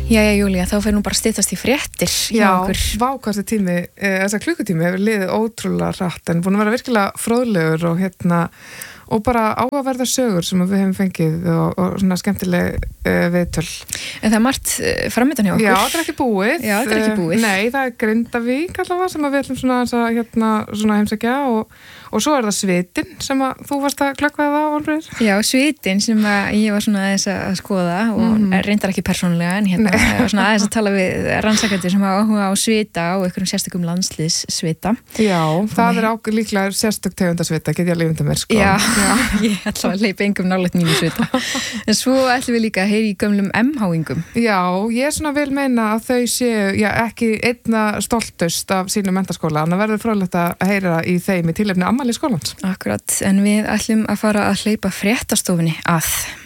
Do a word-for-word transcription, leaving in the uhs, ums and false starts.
Jæja, Júlía, þá fer nú bara styttast í fréttir hjá okkur. Já, vá hvað þessi tími, e, þessa klukkutími hefur liðið ótrúlega hratt en búin að vera virkilega fróðlegur og hérna og bara áhugaverðar sögur sem við hefum fengið og, og svona skemmtileg e, viðtöl. En það er margt framöndan hjá okkur. Já, það er ekki búið. Já, það er ekki búið. Nei, það er Grindavík allavega sem að við ætlum svona, að, hérna, svona heimsækja og Og svo er það Svitin sem að þú varst að klökkva það á, Olfríður? Já, Svitin sem að ég var svona aðeins að skoða og mm. reyndar ekki persónulega en hérna var svona aðeins að tala við rannsakandi sem hafa áhuga á svita og einhverjum sérstökum landsliðs svita. Já, það er ákveð líklega sérstök tegundasvita, get ég að leiða mér sko. Já, Já. Ég ætla að leipa engum nálægt mínu svita. En svo ætlum við líka að heyri í gömlum M-háingum. Já, ég er svona vil meina að þau séu, já, ekki einna stoltust af sínum menntaskóla, en það verður fróðlegt að heyra í þeim í tilefni afmælis skólans. Akkurat, en við ætlum að fara að hleypa fréttastofunni að.